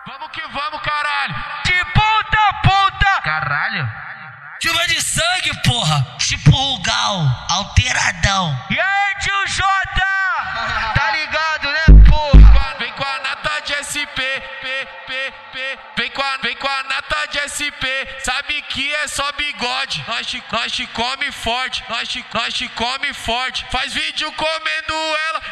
Vamos que vamos, caralho. De ponta a ponta. Caralho. Chuva de sangue, porra. Tipo o Gal, alteradão. E aí, tio Jota? Tá ligado, né, porra? Vem com a nata de SP, Vem com a nata de SP. Sabe que é só bigode. Nós te come forte. Nós te come forte. Faz vídeo comendo ela.